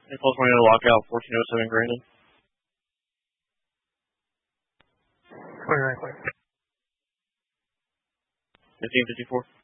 Impulse running to lockout 1407 granted. 29 clear. 1554.